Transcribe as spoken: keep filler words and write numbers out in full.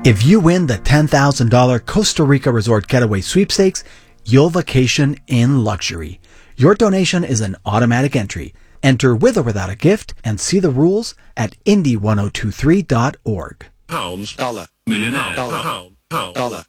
If you win the ten thousand dollars Costa Rica Resort Getaway Sweepstakes, you'll vacation in luxury. Your donation is an automatic entry. Enter with or without a gift and see the rules at Indy ten twenty-three dot org. Pounds, dollar, millionaire, dollar, pound, pound, dollar.